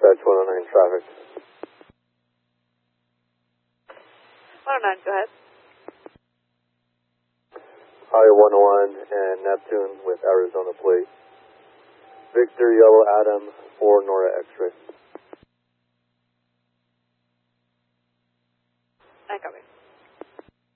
dispatch 109 traffic. 109, go ahead. Hi, 101 and Neptune with Arizona plate. Victor Yellow Adam 4 Nora X-ray.